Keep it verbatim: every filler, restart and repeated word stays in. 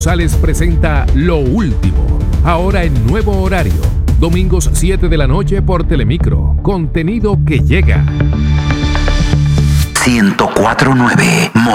González presenta Lo Último, ahora en nuevo horario, domingos siete de la noche por Telemicro, contenido que llega. ciento cuatro punto nueve